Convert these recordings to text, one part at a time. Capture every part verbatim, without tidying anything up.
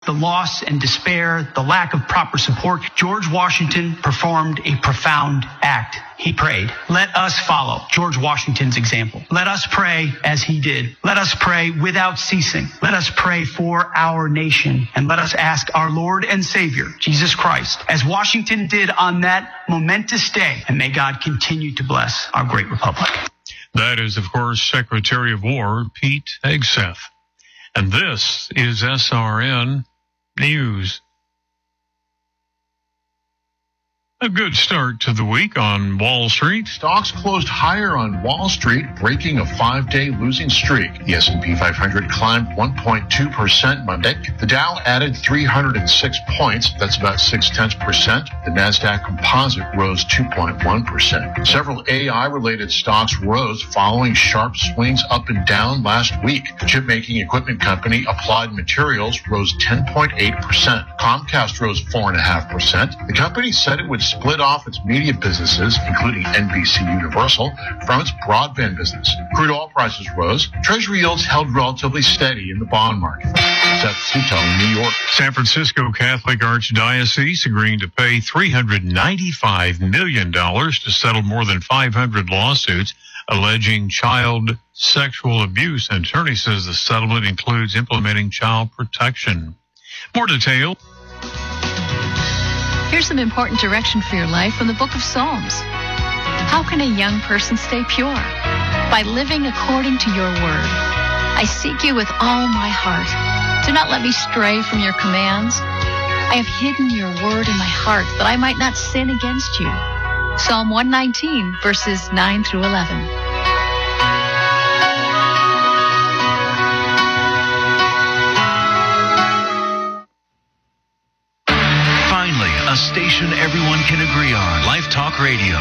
the loss and despair, the lack of proper support, George Washington performed a profound act. He prayed. Let us follow George Washington's example. Let us pray as he did. Let us pray without ceasing. Let us pray for our nation. And let us ask our Lord and Savior, Jesus Christ, as Washington did on that momentous day. And may God continue to bless our great republic. That is, of course, Secretary of War Pete Hegseth. And this is S R N News. A good start to the week on Wall Street. Stocks closed higher on Wall Street, breaking a five-day losing streak. The S and P five hundred climbed one point two percent Monday. The Dow added three hundred six points. That's about six-tenths percent. The NASDAQ Composite rose two point one percent. Several A I-related stocks rose following sharp swings up and down last week. Chip-making equipment company Applied Materials rose ten point eight percent. Comcast rose four point five percent. The company said it would split off its media businesses, including N B C Universal, from its broadband business. Crude oil prices rose. Treasury yields held relatively steady in the bond market. Seth Suto, New York. San Francisco Catholic Archdiocese agreeing to pay three hundred ninety-five million dollars to settle more than five hundred lawsuits alleging child sexual abuse. An attorney says the settlement includes implementing child protection. More detail. Here's some important direction for your life from the book of Psalms. How can a young person stay pure? By living according to your word. I seek you with all my heart. Do not let me stray from your commands. I have hidden your word in my heart that I might not sin against you. Psalm one nineteen, verses nine through eleven. A station everyone can agree on. Life Talk Radio.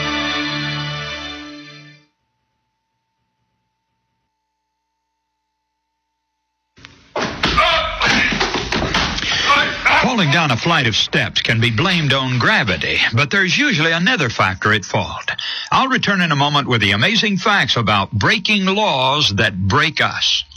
Falling down a flight of steps can be blamed on gravity, but there's usually another factor at fault. I'll return in a moment with the amazing facts about breaking laws that break us.